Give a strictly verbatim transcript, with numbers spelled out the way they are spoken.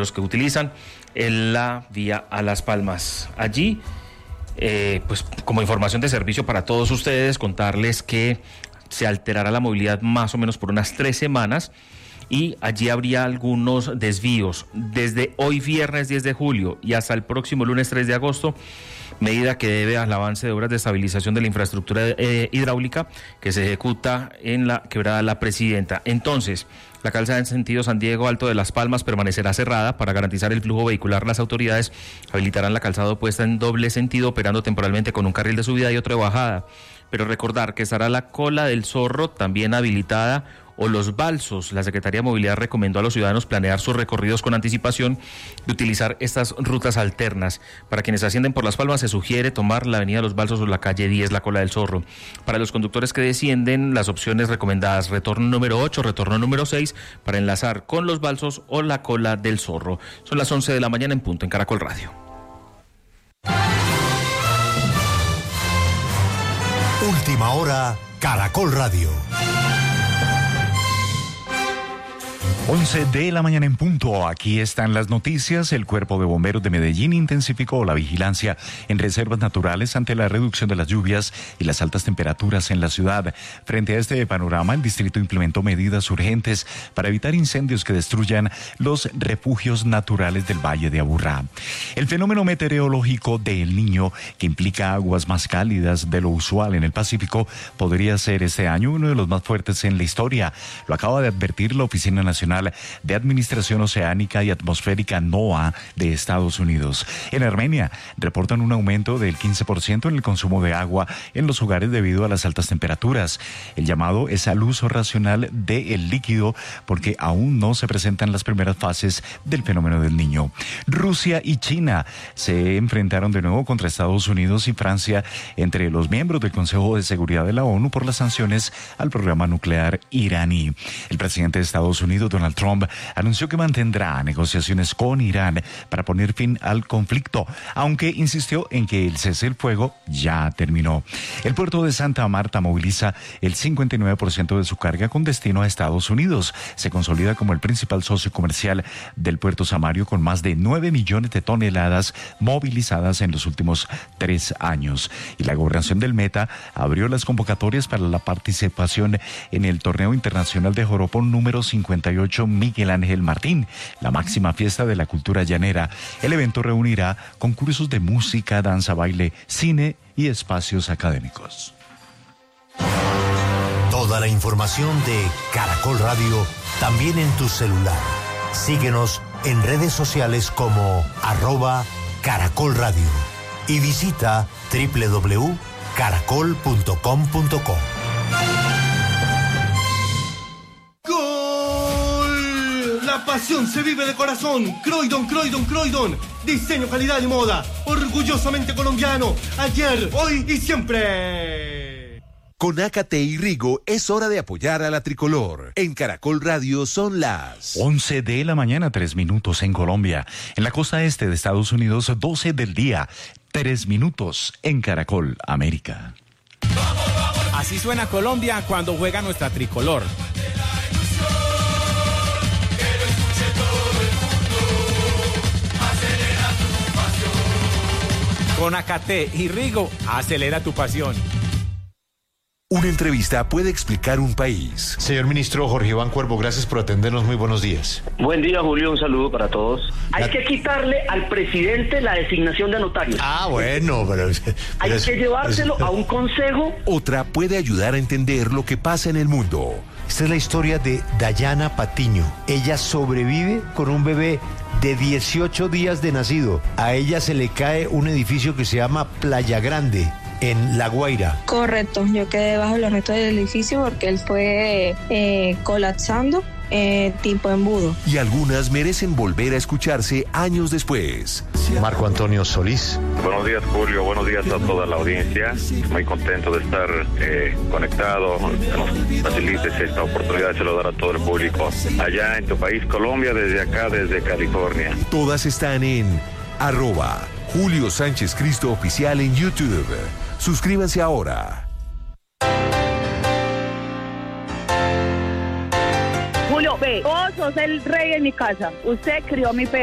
pasajeros que utilizan en la vía a Las Palmas. Allí, eh, pues como información de servicio para todos ustedes, contarles que se alterará la movilidad más o menos por unas tres semanas y allí habría algunos desvíos desde hoy viernes diez de julio y hasta el próximo lunes tres de agosto, medida que debe al avance de obras de estabilización de la infraestructura eh, hidráulica que se ejecuta en la quebrada La Presidenta. Entonces, la calzada en sentido San Diego Alto de Las Palmas permanecerá cerrada para garantizar el flujo vehicular. Las autoridades habilitarán la calzada opuesta en doble sentido, operando temporalmente con un carril de subida y otro de bajada. Pero recordar que estará la cola del Zorro también habilitada, o los balsos. La Secretaría de Movilidad recomendó a los ciudadanos planear sus recorridos con anticipación y utilizar estas rutas alternas. Para quienes ascienden por Las Palmas se sugiere tomar la avenida Los Balsos o la calle diez, la cola del Zorro. Para los conductores que descienden, las opciones recomendadas: retorno número ocho, retorno número seis, para enlazar con Los Balsos o la cola del Zorro. Son las once de la mañana en punto en Caracol Radio. Última hora, Caracol Radio. once de la mañana en punto, aquí están las noticias. El Cuerpo de Bomberos de Medellín intensificó la vigilancia en reservas naturales ante la reducción de las lluvias y las altas temperaturas en la ciudad. Frente a este panorama, el distrito implementó medidas urgentes para evitar incendios que destruyan los refugios naturales del Valle de Aburrá. El fenómeno meteorológico de El Niño, que implica aguas más cálidas de lo usual en el Pacífico, podría ser este año uno de los más fuertes en la historia. Lo acaba de advertir la Oficina Nacional de Administración Oceánica y Atmosférica NOAA de Estados Unidos. En Armenia reportan un aumento del quince por ciento en el consumo de agua en los hogares debido a las altas temperaturas. El llamado es al uso racional del líquido porque aún no se presentan las primeras fases del fenómeno del Niño. Rusia y China se enfrentaron de nuevo contra Estados Unidos y Francia entre los miembros del Consejo de Seguridad de la ONU por las sanciones al programa nuclear iraní. El presidente de Estados Unidos, Donald Trump, anunció que mantendrá negociaciones con Irán para poner fin al conflicto, aunque insistió en que el cese del fuego ya terminó. El puerto de Santa Marta moviliza el cincuenta y nueve por ciento de su carga con destino a Estados Unidos. Se consolida como el principal socio comercial del puerto Samario, con más de nueve millones de toneladas movilizadas en los últimos tres años. Y la gobernación del Meta abrió las convocatorias para la participación en el torneo internacional de joropo número cincuenta y ocho Miguel Ángel Martín, la máxima fiesta de la cultura llanera. El evento reunirá concursos de música, danza, baile, cine y espacios académicos. Toda la información de Caracol Radio también en tu celular. Síguenos en redes sociales como arroba Caracol Radio y visita doble u doble u doble u punto caracol punto com punto co. La pasión se vive de corazón. Croydon, Croydon, Croydon. Diseño, calidad y moda. Orgullosamente colombiano. Ayer, hoy y siempre. Con Ácate y Rigo es hora de apoyar a la tricolor. En Caracol Radio son las once de la mañana, tres minutos en Colombia. En la costa este de Estados Unidos, doce del día, tres minutos en Caracol América. Así suena Colombia cuando juega nuestra tricolor. Con Ácate y Rigo, acelera tu pasión. Una entrevista puede explicar un país. Señor ministro Jorge Iván Cuervo, gracias por atendernos. Muy buenos días. Buen día, Julio. Un saludo para todos. Hay que quitarle al presidente la designación de notarios. Ah, bueno, pero... pero Hay es, que llevárselo pero... a un consejo. Otra puede ayudar a entender lo que pasa en el mundo. Esta es la historia de Dayana Patiño. Ella sobrevive con un bebé de dieciocho días de nacido. A ella se le cae un edificio que se llama Playa Grande, en La Guaira. Correcto, yo quedé bajo los restos del edificio porque él fue eh, colapsando eh, tipo embudo. Y algunas merecen volver a escucharse años después. Marco Antonio Solís. Buenos días, Julio. Buenos días a toda la audiencia. Muy contento de estar eh, conectado. Que nos facilites esta oportunidad de saludar a todo el público allá en tu país, Colombia, desde acá, desde California. Todas están en arroba Julio Sánchez Cristo Oficial en YouTube. Suscríbanse ahora. Julio, ve, vos sos el rey en mi casa. Usted crió a mi perro.